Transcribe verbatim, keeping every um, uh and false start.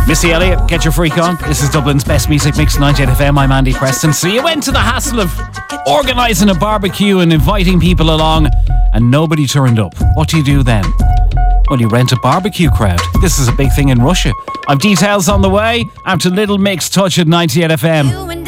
Missy Elliott, get your freak on. This is Dublin's best music mix, ninety-eight F M. I'm Andy Preston. So you went to the hassle of organising a barbecue and inviting people along and nobody turned up. What do you do then? Well, you rent a barbecue crowd. This is a big thing in Russia. I've details on the way after Little Mix Touch at ninety-eight F M.